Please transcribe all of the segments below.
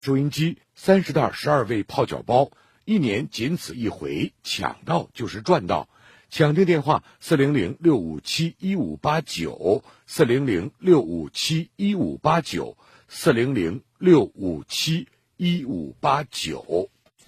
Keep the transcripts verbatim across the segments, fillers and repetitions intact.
收音机三十袋十二味泡脚包，一年仅此一回，抢到就是赚到。抢订电话四零零六五七一五八九，四零零六五七一五八九，四零零六五七一五八九。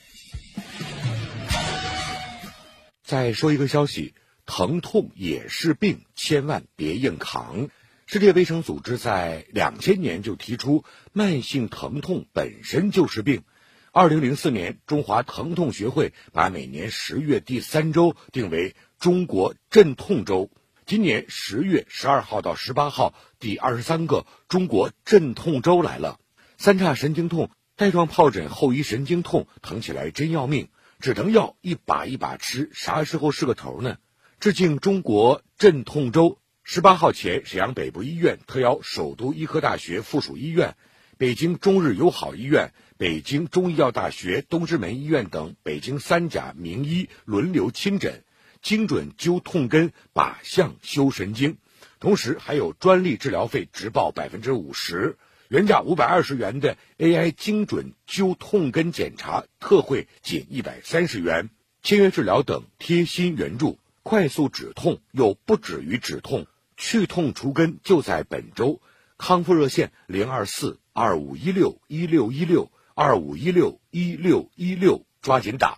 再说一个消息，疼痛也是病，千万别硬扛。世界卫生组织在两千年就提出，慢性疼痛本身就是病。二零零四年，中华疼痛学会把每年十月第三周定为中国镇痛周。今年十月十二号到十八号，第二十三个中国镇痛周来了。三叉神经痛、带状疱疹后遗神经痛，疼起来真要命，止疼药一把一把吃，啥时候是个头呢？致敬中国镇痛周。十八号前，沈阳北部医院特邀首都医科大学附属医院、北京中日友好医院、北京中医药大学东直门医院等北京三甲名医轮流亲诊，精准灸痛根，靶向修神经。同时还有专利治疗费直报百分之五十，原价五百二十元的 A I 精准灸痛根检查特惠仅一百三十元，签约治疗等贴心援助，快速止痛又不止于止痛，去痛除根就在本周。康复热线零二四二五一六一六一六二五一六一六一六，抓紧打。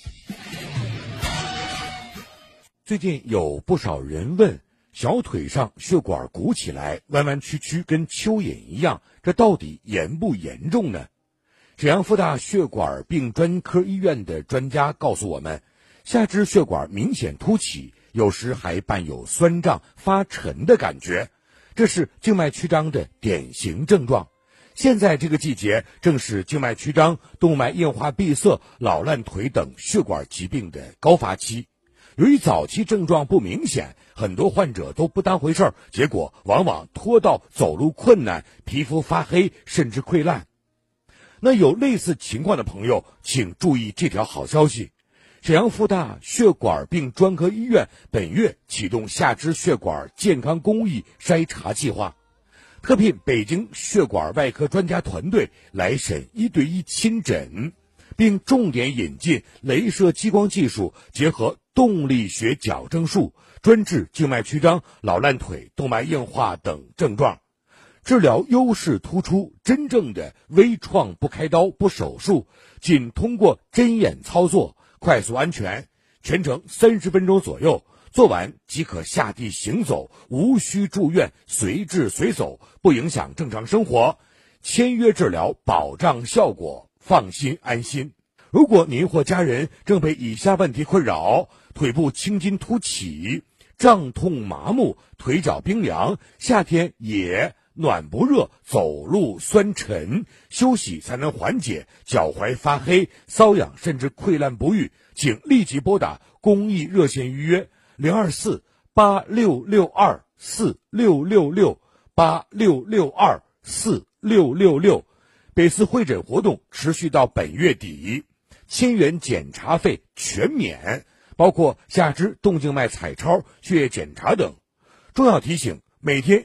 最近有不少人问，小腿上血管鼓起来，弯弯曲曲，跟蚯蚓一样，这到底严不严重呢？沈阳复大血管病专科医院的专家告诉我们，下肢血管明显凸起，有时还伴有酸胀发沉的感觉，这是静脉曲张的典型症状。现在这个季节正是静脉曲张、动脉硬化闭塞、老烂腿等血管疾病的高发期。由于早期症状不明显，很多患者都不当回事儿，结果往往拖到走路困难、皮肤发黑甚至溃烂。那有类似情况的朋友，请注意这条好消息。沈阳复大血管病专科医院本月启动下肢血管健康公益筛查计划，特聘北京血管外科专家团队来沈一对一亲诊，并重点引进雷射激光技术，结合动力学矫正术，专治静脉曲张、老烂腿、动脉硬化等症状。治疗优势突出，真正的微创不开刀不手术，仅通过针眼操作，快速安全，全程三十分钟左右，做完即可下地行走，无需住院，随治随走，不影响正常生活。签约治疗，保障效果，放心安心。如果您或家人正被以下问题困扰：腿部青筋突起、胀痛麻木、腿脚冰凉，夏天也暖不热，走路酸沉，休息才能缓解，脚踝发黑、瘙痒甚至溃烂不愈，请立即拨打公益热线预约零二四八六六二四六六六八六六二四六六六。本次会诊活动持续到本月底，千元检查费全免，包括下肢动静脉彩超、血液检查等。重要提醒，每天